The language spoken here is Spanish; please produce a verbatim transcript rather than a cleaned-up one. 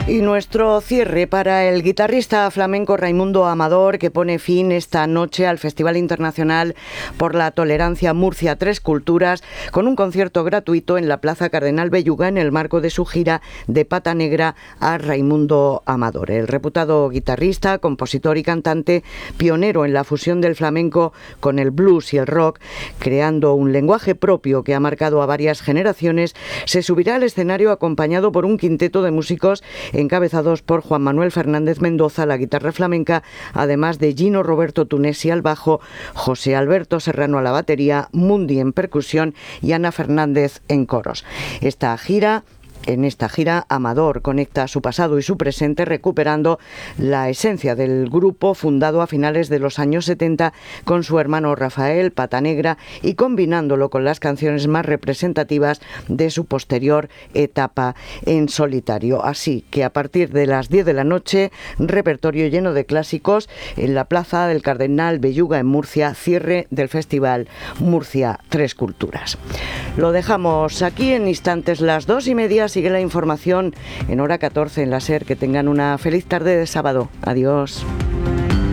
Y nuestro cierre para el guitarrista flamenco Raimundo Amador, que pone fin esta noche al Festival Internacional por la Tolerancia Murcia Tres Culturas, con un concierto gratuito en la Plaza Cardenal Belluga en el marco de su gira de Pata Negra a Raimundo Amador. El reputado guitarrista, compositor y cantante, pionero en la fusión del flamenco con el blues y el rock, creando un lenguaje propio que ha marcado a varias generaciones, se subirá al escenario acompañado por un quinteto de músicos encabezados por Juan Manuel Fernández Mendoza, la guitarra flamenca, además de Gino Roberto Tunesi al bajo, José Alberto Serrano a la batería, Mundi en percusión y Ana Fernández en coros. Esta gira En esta gira, Amador conecta su pasado y su presente, recuperando la esencia del grupo fundado a finales de los años setenta con su hermano Rafael Pata Negra y combinándolo con las canciones más representativas de su posterior etapa en solitario. Así que a partir de las diez de la noche, repertorio lleno de clásicos en la Plaza del Cardenal Belluga en Murcia, cierre del Festival Murcia Tres Culturas. Lo dejamos aquí en instantes, las dos y media. Sigue la información en hora catorce en la SER. Que tengan una feliz tarde de sábado. Adiós.